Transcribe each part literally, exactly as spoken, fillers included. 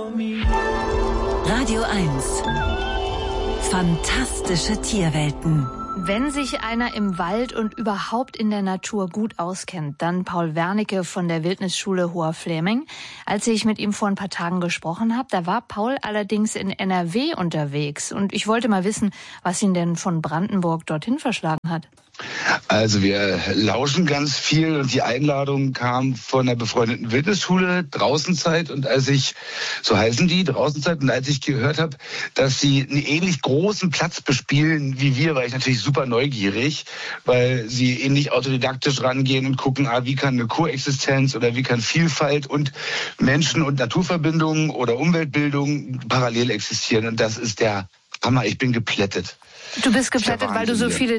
Radio eins. Fantastische Tierwelten. Wenn sich einer im Wald und überhaupt in der Natur gut auskennt, dann Paul Wernicke von der Wildnisschule Hoher Fläming. Als ich mit ihm vor ein paar Tagen gesprochen habe, da war Paul allerdings in N R W unterwegs. Und ich wollte mal wissen, was ihn denn von Brandenburg dorthin verschlagen hat. Also wir lauschen ganz viel und die Einladung kam von der befreundeten Wildnisschule, Draußenzeit. Und als ich, so heißen die, Draußenzeit, und als ich gehört habe, dass sie einen ähnlich großen Platz bespielen wie wir, war ich natürlich super neugierig, weil sie ähnlich autodidaktisch rangehen und gucken, ah, wie kann eine Koexistenz oder wie kann Vielfalt und Menschen- und Naturverbindungen oder Umweltbildung parallel existieren. Und das ist der Hammer. Ich bin geplättet. Du bist geplättet, weil du so viele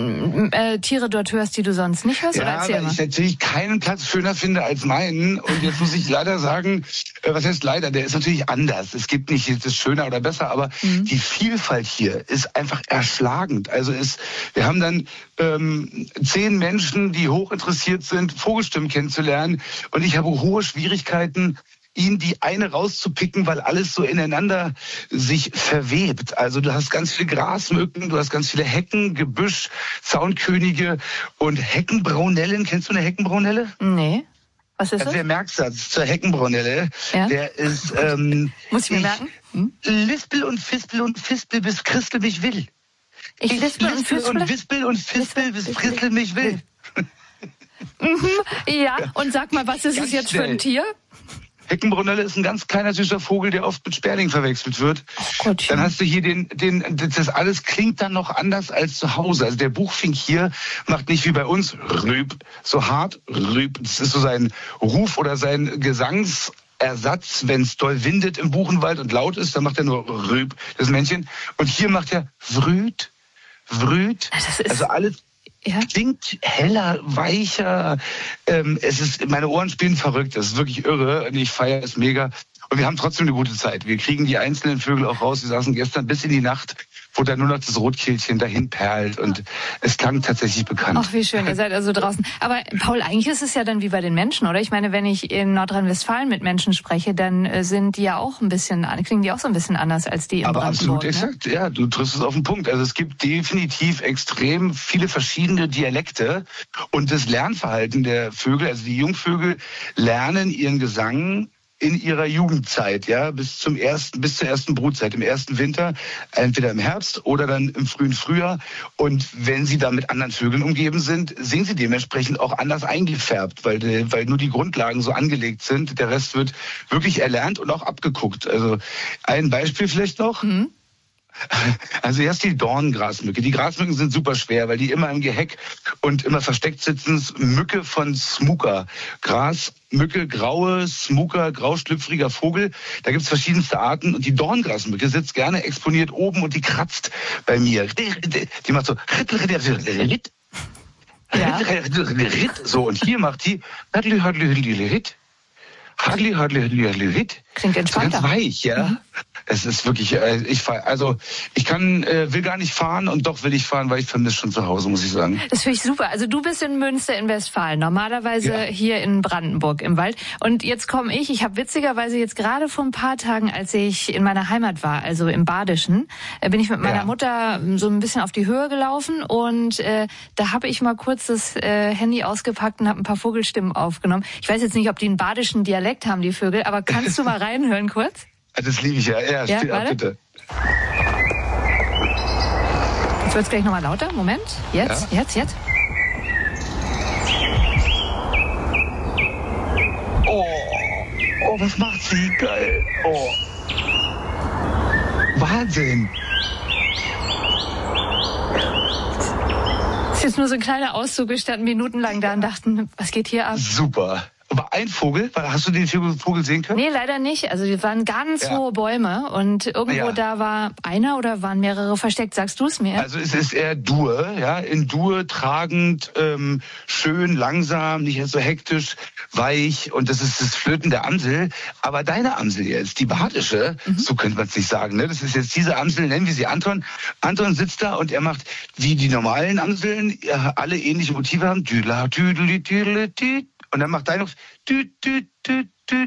äh, Tiere dort hörst, die du sonst nicht hörst? Ja, oder erzähl weil mal. ich natürlich keinen Platz schöner finde als meinen. Und jetzt muss ich leider sagen, äh, was heißt leider, der ist natürlich anders. Es gibt nicht, es ist schöner oder besser, aber mhm. die Vielfalt hier ist einfach erschlagend. Also ist, wir haben dann ähm, zehn Menschen, die hoch interessiert sind, Vogelstimmen kennenzulernen. Und ich habe hohe Schwierigkeiten, ihn die eine rauszupicken, weil alles so ineinander sich verwebt. Also du hast ganz viele Grasmücken, du hast ganz viele Hecken, Gebüsch, Zaunkönige und Heckenbraunellen. Kennst du eine Heckenbraunelle? Nee. Was ist das? das? Der Merksatz zur Heckenbraunelle, ja? der ist... Ähm, Muss ich mir merken? Hm? Lispel und Fispel und Fispel, bis Christel mich will. Ich, ich lispel und Fispel und Wispel und Fispel, bis Christel mich will. Mhm, ja, und sag mal, was ist es jetzt für ein Tier? Heckenbraunelle ist ein ganz kleiner, süßer Vogel, der oft mit Sperling verwechselt wird. Oh dann hast du hier den, den, das alles klingt dann noch anders als zu Hause. Also der Buchfink hier macht nicht wie bei uns Rüb, so hart Rüb. Das ist so sein Ruf oder sein Gesangsersatz, wenn es doll windet im Buchenwald und laut ist, dann macht er nur Rüb, das Männchen. Und hier macht er Wrüt, Wrüt. Also alles ja. Klingt heller, weicher. Ähm, es ist, meine Ohren spielen verrückt. Das ist wirklich irre. Und ich feiere es mega. Und wir haben trotzdem eine gute Zeit. Wir kriegen die einzelnen Vögel auch raus. Wir saßen gestern bis in die Nacht, wo dann nur noch das Rotkehlchen dahin perlt. Und es klang tatsächlich bekannt. Ach, wie schön. Ihr seid also draußen. Aber Paul, eigentlich ist es ja dann wie bei den Menschen, oder? Ich meine, wenn ich in Nordrhein-Westfalen mit Menschen spreche, dann sind die ja auch ein bisschen, klingen die auch so ein bisschen anders als die in Aber Brandenburg. absolut ne? exakt. Ja, du triffst es auf den Punkt. Also es gibt definitiv extrem viele verschiedene Dialekte. Und das Lernverhalten der Vögel, also die Jungvögel lernen ihren Gesang in ihrer Jugendzeit, ja, bis zum ersten, bis zur ersten Brutzeit, im ersten Winter, entweder im Herbst oder dann im frühen Frühjahr. Und wenn sie da mit anderen Vögeln umgeben sind, singen sie dementsprechend auch anders eingefärbt, weil, weil nur die Grundlagen so angelegt sind. Der Rest wird wirklich erlernt und auch abgeguckt. Also ein Beispiel vielleicht noch. Mhm. Also erst die Dorngrasmücke. Die Grasmücken sind super schwer, weil die immer im Geheck und immer versteckt sitzen. Mücke von Smuka. Grasmücke, graue Smuka, grauschlüpfriger Vogel. Da gibt's verschiedenste Arten. Und die Dorngrasmücke sitzt gerne exponiert oben und die kratzt bei mir. Die macht so... Ja. So, und hier macht die... Hadli, hadli, hadli, hadli, hadli, hadli. Klingt entspannter. Ganz weich, ja. Mhm. Es ist wirklich, äh, ich fahr, also ich kann, äh, will gar nicht fahren und doch will ich fahren, weil ich vermisse schon zu Hause, muss ich sagen. Das finde ich super. Also du bist in Münster in Westfalen, normalerweise ja. hier in Brandenburg im Wald. Und jetzt komme ich, ich habe witzigerweise jetzt gerade vor ein paar Tagen, als ich in meiner Heimat war, also im Badischen, äh, bin ich mit meiner ja. Mutter so ein bisschen auf die Höhe gelaufen und äh, da habe ich mal kurz das äh, Handy ausgepackt und habe ein paar Vogelstimmen aufgenommen. Ich weiß jetzt nicht, ob die einen badischen Dialekt haben, die Vögel, aber kannst du mal reinhören kurz? Das liebe ich ja. Ja, ja spiel ab, bitte. Jetzt wird's gleich nochmal lauter. Moment. Jetzt, ja. jetzt, jetzt. Oh, oh, was macht sie? Geil. Oh. Wahnsinn. Das ist jetzt nur so ein kleiner Auszug. Wir standen minutenlang da und dachten, was geht hier ab? Super. Aber ein Vogel, hast du den Vogel sehen können? Nee, leider nicht. Also die waren ganz ja. hohe Bäume und irgendwo ja. da war einer oder waren mehrere versteckt. Sagst du es mir? Also es ist eher Dur, ja, in Dur tragend, ähm, schön, langsam, nicht so hektisch, weich und das ist das Flöten der Amsel. Aber deine Amsel jetzt, die badische, mhm. so könnte man es nicht sagen, ne? Das ist jetzt diese Amsel, nennen wir sie Anton. Anton sitzt da und er macht, wie die normalen Amseln, alle ähnliche Motive haben, düdla, düdli, düdli, düdli. Und dann macht dein noch düt, düt, düt, düt.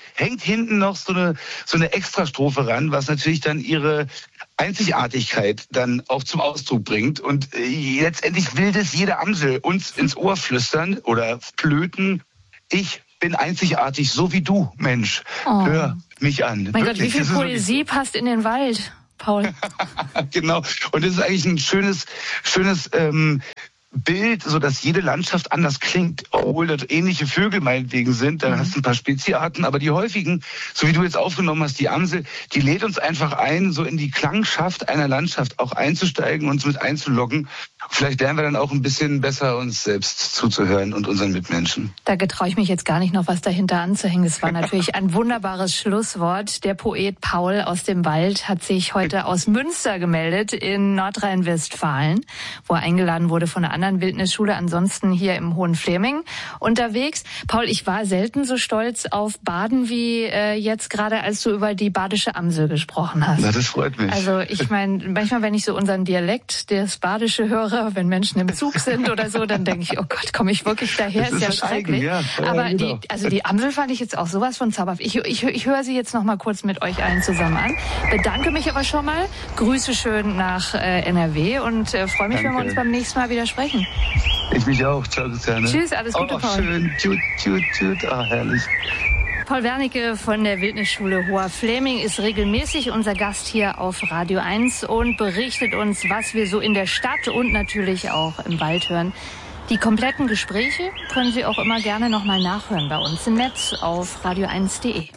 hängt hinten noch so eine, so eine Extrastrophe ran, was natürlich dann ihre Einzigartigkeit dann auch zum Ausdruck bringt. Und äh, letztendlich will das jede Amsel uns ins Ohr flüstern oder flöten. Ich bin einzigartig, so wie du, Mensch. Oh. Hör mich an. Mein Wirklich. Gott, wie viel Poesie so passt in den Wald, Paul? Genau. Und das ist eigentlich ein schönes, schönes ähm, Bild, so dass jede Landschaft anders klingt, obwohl dort ähnliche Vögel meinetwegen sind. Da mhm. hast du ein paar Speziarten, aber die häufigen, so wie du jetzt aufgenommen hast, die Amsel, die lädt uns einfach ein, so in die Klangschaft einer Landschaft auch einzusteigen, uns mit einzuloggen. Vielleicht lernen wir dann auch ein bisschen besser, uns selbst zuzuhören und unseren Mitmenschen. Da getraue ich mich jetzt gar nicht noch was dahinter anzuhängen. Das war natürlich ein wunderbares Schlusswort. Der Poet Paul aus dem Wald hat sich heute aus Münster gemeldet in Nordrhein-Westfalen, wo er eingeladen wurde von einer anderen Wildnisschule, ansonsten hier im Hohenfleming unterwegs. Paul, ich war selten so stolz auf Baden wie äh, jetzt gerade, als du über die badische Amsel gesprochen hast. Na, das freut mich. Also ich meine, manchmal, wenn ich so unseren Dialekt, das Badische höre, wenn Menschen im Zug sind oder so, dann denke ich, oh Gott, komme ich wirklich daher? Ist, ist ja schrecklich. Eigen, ja. Ja, aber genau. die, also die Amsel fand ich jetzt auch sowas von zauberhaft. Ich, ich, ich höre sie jetzt noch mal kurz mit euch allen zusammen an. Bedanke mich aber schon mal. Grüße schön nach äh, N R W und äh, freue mich, Danke. wenn wir uns beim nächsten Mal wieder sprechen. Ich mich auch. Ciao, Susanne. Tschüss, alles Gute, oh, Paul. Schön. Tschüss, tschüss, tschüss. Ah, herrlich. Paul Wernicke von der Wildnisschule Hohenfleming ist regelmäßig unser Gast hier auf Radio eins und berichtet uns, was wir so in der Stadt und natürlich auch im Wald hören. Die kompletten Gespräche können Sie auch immer gerne noch mal nachhören bei uns im Netz auf radio eins punkt de.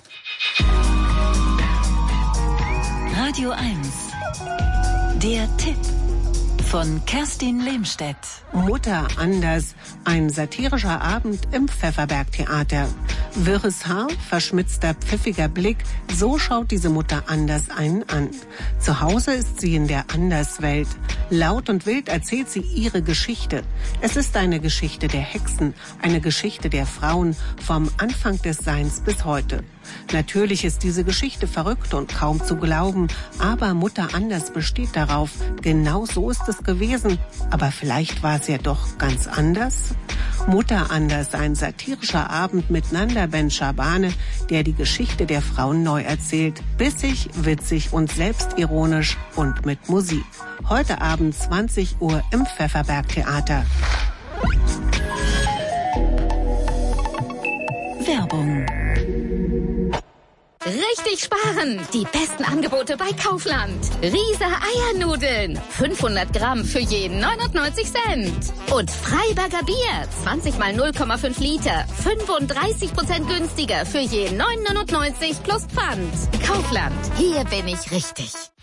Radio eins. Der Tipp von Kerstin Lehmstedt. Mutter anders, ein satirischer Abend im Pfefferberg-Theater. Wirres Haar, verschmitzter, pfiffiger Blick, so schaut diese Mutter anders einen an. Zu Hause ist sie in der Anderswelt. Laut und wild erzählt sie ihre Geschichte. Es ist eine Geschichte der Hexen, eine Geschichte der Frauen vom Anfang des Seins bis heute. Natürlich ist diese Geschichte verrückt und kaum zu glauben, aber Mutter anders besteht darauf, genau so ist es gewesen. Aber vielleicht war es ja doch ganz anders? Mutter anders, ein satirischer Abend mit Nanda Ben Shabane, der die Geschichte der Frauen neu erzählt. Bissig, witzig und selbstironisch und mit Musik. Heute Abend zwanzig Uhr im Pfefferberg-Theater. Werbung. Richtig sparen! Die besten Angebote bei Kaufland. Riese Eiernudeln. fünfhundert Gramm für jeden neunundneunzig Cent. Und Freiberger Bier. zwanzig mal null Komma fünf Liter. fünfunddreißig Prozent günstiger für jeden neun neunundneunzig plus Pfand. Kaufland. Hier bin ich richtig.